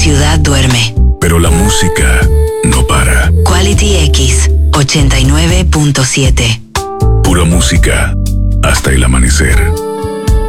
ciudad duerme, pero la música no para. Quality X 89.7. Pura música hasta el amanecer.